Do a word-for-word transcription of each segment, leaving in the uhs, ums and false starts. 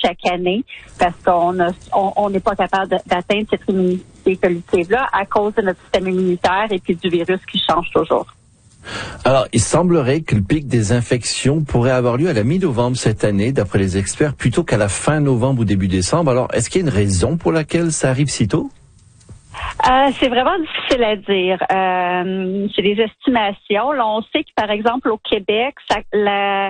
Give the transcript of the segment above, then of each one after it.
chaque année parce qu'on a, on, on n'est pas capable de, d'atteindre cette immunité collective-là à cause de notre système immunitaire et puis du virus qui change toujours. Alors, il semblerait que le pic des infections pourrait avoir lieu à la mi-novembre cette année, d'après les experts, plutôt qu'à la fin novembre ou début décembre. Alors, est-ce qu'il y a une raison pour laquelle ça arrive si tôt? Euh, c'est vraiment difficile à dire. Euh, c'est des estimations. Là, on sait que, par exemple, au Québec, ça, la,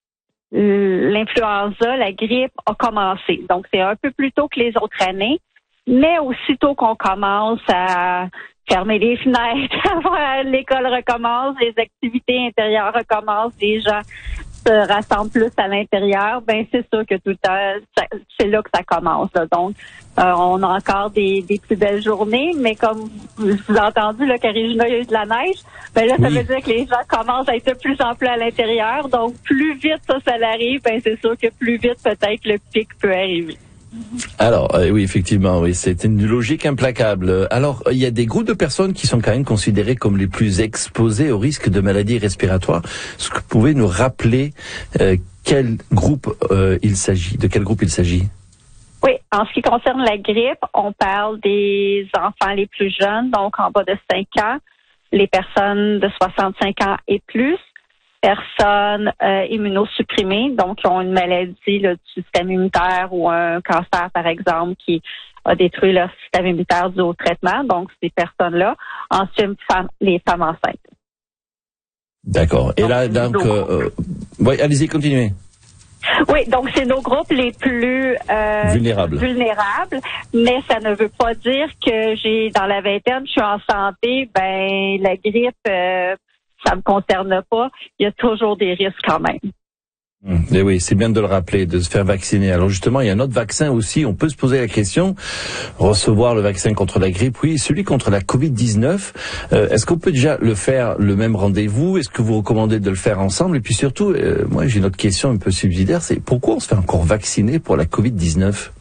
l'influenza, la grippe a commencé. Donc, c'est un peu plus tôt que les autres années. Mais aussitôt qu'on commence à fermer les fenêtres, l'école recommence, les activités intérieures recommencent, les gens se rassemblent plus à l'intérieur, ben c'est sûr que tout le temps, ça, c'est là que ça commence. Là. Donc, euh, on a encore des, des plus belles journées, mais comme vous avez entendu, là, qu'à Regina, il y a eu de la neige, ben là, ça oui. veut dire que les gens commencent à être de plus en plus à l'intérieur. Donc, plus vite ça, ça arrive, ben c'est sûr que plus vite, peut-être, le pic peut arriver. Alors, euh, oui, effectivement, oui, c'est une logique implacable. Alors, il y a des groupes de personnes qui sont quand même considérés comme les plus exposés au risque de maladies respiratoires. Est-ce que vous pouvez nous rappeler euh, quel groupe euh, il s'agit, de quel groupe il s'agit? Oui, en ce qui concerne la grippe, on parle des enfants les plus jeunes, donc en bas de cinq ans, les personnes de soixante-cinq ans et plus, personnes euh, immunosupprimées, donc qui ont une maladie là, du système immunitaire ou un cancer, par exemple, qui a détruit leur système immunitaire dû au traitement, donc ces personnes-là. Ensuite, femmes, les femmes enceintes. D'accord. Et donc, là, donc, euh, euh, oui, allez-y, continuez. Oui, donc c'est nos groupes les plus euh, vulnérables. vulnérables, mais ça ne veut pas dire que j'ai dans la vingtaine, je suis en santé, ben la grippe, euh, ça me concerne pas. Il y a toujours des risques quand même. Mmh. Et oui, c'est bien de le rappeler, de se faire vacciner. Alors justement, il y a un autre vaccin aussi. On peut se poser la question, recevoir le vaccin contre la grippe, oui, celui contre la covid dix-neuf. Euh, est-ce qu'on peut déjà le faire le même rendez-vous? Est-ce que vous recommandez de le faire ensemble? Et puis surtout, euh, moi j'ai une autre question un peu subsidiaire, c'est pourquoi on se fait encore vacciner pour la covid dix-neuf?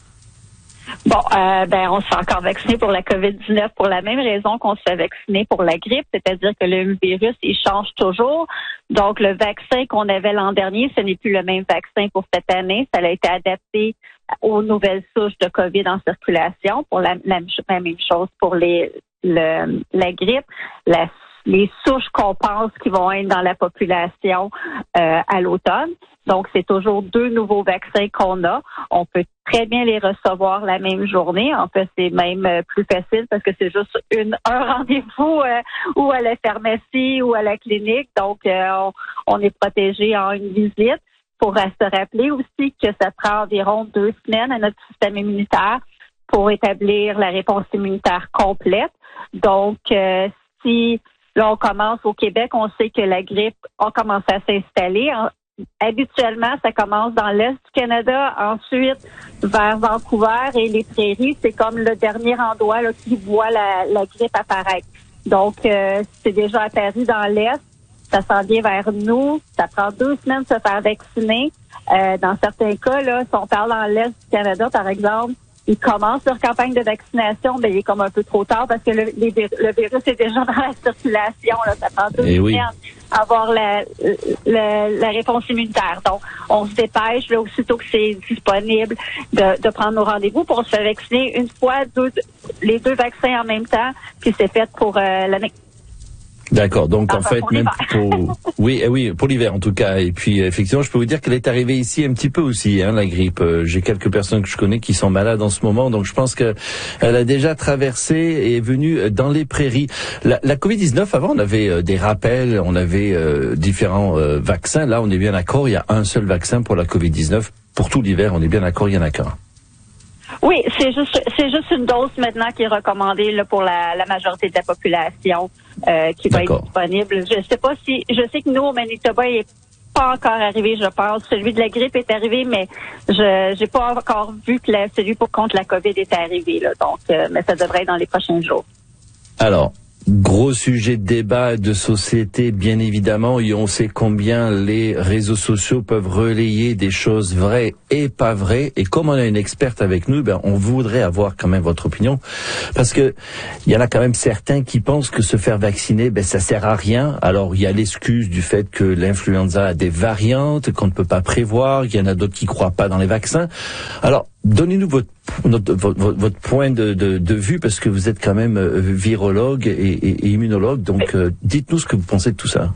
Bon, euh, ben on se fait encore vacciner pour la covid dix-neuf pour la même raison qu'on se fait vacciner pour la grippe, c'est-à-dire que le virus, il change toujours. Donc, le vaccin qu'on avait l'an dernier, ce n'est plus le même vaccin pour cette année. Ça a été adapté aux nouvelles souches de COVID en circulation pour la, la, la même chose pour les le, la grippe. La les souches qu'on pense qui vont être dans la population euh, à l'automne. Donc, c'est toujours deux nouveaux vaccins qu'on a. On peut très bien les recevoir la même journée. En fait, c'est même euh, plus facile parce que c'est juste une un rendez-vous euh, ou à la pharmacie ou à la clinique. Donc, euh, on, on est protégé en une visite. Pour se rappeler aussi que ça prend environ deux semaines à notre système immunitaire pour établir la réponse immunitaire complète. Donc, euh, si là, on commence au Québec, on sait que la grippe a commencé à s'installer. Habituellement, ça commence dans l'est du Canada, ensuite vers Vancouver et les prairies. C'est comme le dernier endroit là, qui voit la, la grippe apparaître. Donc, euh, c'est déjà apparu dans l'est. Ça s'en vient vers nous. Ça prend deux semaines de se faire vacciner. Euh, dans certains cas, là, si on parle dans l'est du Canada, par exemple, ils commencent leur campagne de vaccination, ben il est comme un peu trop tard parce que le, les, le virus est déjà dans la circulation. Là, ça prend deux semaines oui. à avoir la, la, la réponse immunitaire. Donc, on se dépêche, là, aussitôt que c'est disponible, de, de prendre nos rendez-vous pour se faire vacciner une fois, deux, les deux vaccins en même temps, puis c'est fait pour euh, l'année. D'accord, donc enfin, en fait, pour même pour oui, oui, pour l'hiver en tout cas. Et puis effectivement, je peux vous dire qu'elle est arrivée ici un petit peu aussi, hein, la grippe. Euh, j'ai quelques personnes que je connais qui sont malades en ce moment, donc je pense que elle a déjà traversé et est venue dans les prairies. La, la covid dix-neuf, avant, on avait euh, des rappels, on avait euh, différents euh, vaccins. Là, on est bien d'accord, il y a un seul vaccin pour la covid dix-neuf. Pour tout l'hiver, on est bien d'accord, il y en a qu'un. Oui, c'est juste c'est juste une dose maintenant qui est recommandée là, pour la, la majorité de la population euh, qui va D'accord. être disponible. Je sais pas si je sais que nous au Manitoba il est pas encore arrivé, je pense. Celui de la grippe est arrivé, mais je j'ai pas encore vu que la, celui pour contre la COVID est arrivé là. Donc, euh, mais ça devrait être dans les prochains jours. Alors. Gros sujet de débat de société, bien évidemment, et on sait combien les réseaux sociaux peuvent relayer des choses vraies et pas vraies. Et comme on a une experte avec nous, ben on voudrait avoir quand même votre opinion, parce que il y en a quand même certains qui pensent que se faire vacciner, ben ça sert à rien. Alors il y a l'excuse du fait que l'influenza a des variantes qu'on ne peut pas prévoir. Il y en a d'autres qui croient pas dans les vaccins. Alors donnez-nous votre Notre, votre, votre point de, de, de vue, parce que vous êtes quand même virologue et, et, et immunologue, donc euh, dites-nous ce que vous pensez de tout ça.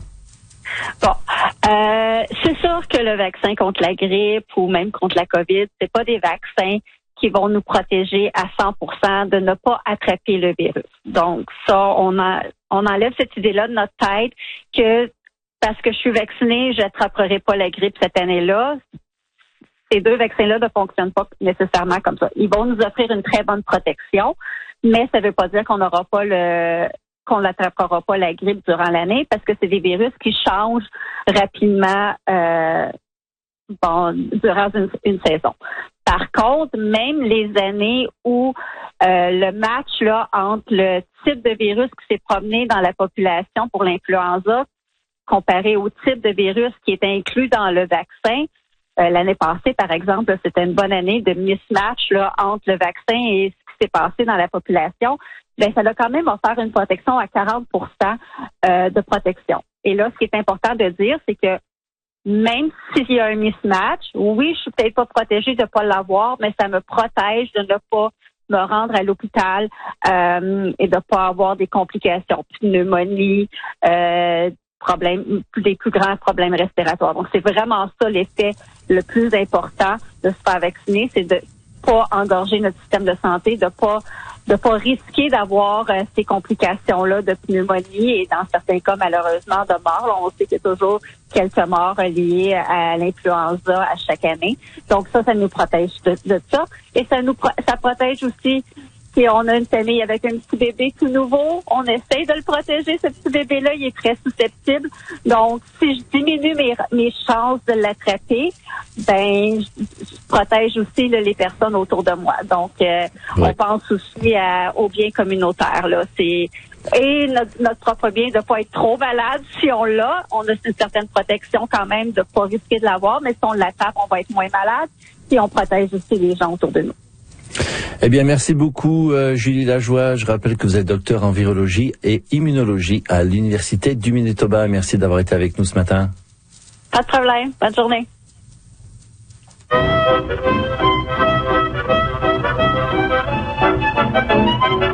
Bon, euh, c'est sûr que le vaccin contre la grippe ou même contre la COVID, c'est pas des vaccins qui vont nous protéger à cent pour cent de ne pas attraper le virus. Donc ça, on, a, on enlève cette idée-là de notre tête que parce que je suis vaccinée, je n'attraperai pas la grippe cette année-là. Ces deux vaccins-là ne fonctionnent pas nécessairement comme ça. Ils vont nous offrir une très bonne protection, mais ça ne veut pas dire qu'on n'aura pas le qu'on n'attrapera pas la grippe durant l'année, parce que c'est des virus qui changent rapidement euh, bon, durant une, une saison. Par contre, même les années où euh, le match là entre le type de virus qui s'est promené dans la population pour l'influenza comparé au type de virus qui est inclus dans le vaccin, Euh, l'année passée, par exemple, c'était une bonne année de mismatch là, entre le vaccin et ce qui s'est passé dans la population. Ben, ça a quand même offert une protection à quarante pour cent euh, de protection. Et là, ce qui est important de dire, c'est que même s'il y a un mismatch, oui, je suis peut-être pas protégée de ne pas l'avoir, mais ça me protège de ne pas me rendre à l'hôpital euh, et de ne pas avoir des complications, pneumonie, euh, problèmes, des plus grands problèmes respiratoires. Donc, c'est vraiment ça l'effet le plus important de se faire vacciner, c'est de pas engorger notre système de santé, de pas de pas risquer d'avoir euh, ces complications-là de pneumonie et dans certains cas, malheureusement, de mort. Là, on sait qu'il y a toujours quelques morts liées à l'influenza à chaque année. Donc, ça, ça nous protège de, de ça. Et ça nous ça protège aussi. Si on a une famille avec un petit bébé tout nouveau, on essaie de le protéger, ce petit bébé-là, il est très susceptible. Donc, si je diminue mes, mes chances de l'attraper, ben, je, je protège aussi là, les personnes autour de moi. Donc, euh, ouais. On pense aussi à, au bien communautaire, là. C'est, et notre, notre propre bien de pas être trop malade. Si on l'a, on a une certaine protection quand même de pas risquer de l'avoir, mais si on l'attrape, on va être moins malade. Et on protège aussi les gens autour de nous. Eh bien, merci beaucoup, euh, Julie Lajoie. Je rappelle que vous êtes docteur en virologie et immunologie à l'Université du Manitoba. Merci d'avoir été avec nous ce matin. Pas de problème. Bonne journée.